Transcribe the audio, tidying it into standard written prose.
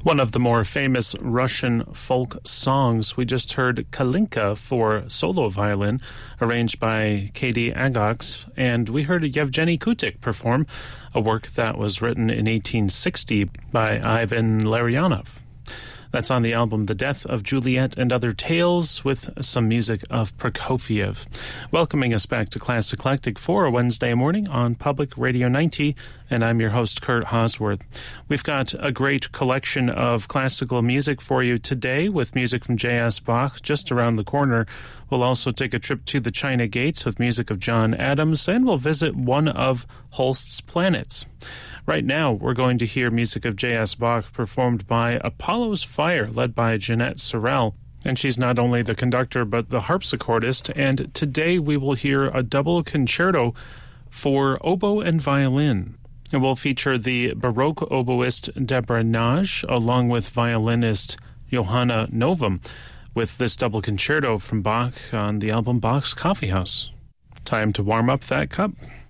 One of the more famous Russian folk songs, we just heard Kalinka for solo violin, arranged by Katie Agox, and we heard Yevgeny Kutik perform a work that was written in 1860 by Ivan Larionov. That's on the album The Death of Juliet and Other Tales, with some music of Prokofiev. Welcoming us back to Class Eclectic for a Wednesday morning on Public Radio 90, and I'm your host, Kurt Hosworth. We've got a great collection of classical music for you today, with music from J.S. Bach just around the corner. We'll also take a trip to the China Gates with music of John Adams, and we'll visit one of Holst's planets. Right now, we're going to hear music of J.S. Bach performed by Apollo's Fire, led by Jeanette Sorrell. And she's not only the conductor, but the harpsichordist. And today we will hear a double concerto for oboe and violin. And we'll feature the Baroque oboist Deborah Nage, along with violinist Johanna Novum, with this double concerto from Bach on the album Bach's Coffee House. Time to warm up that cup.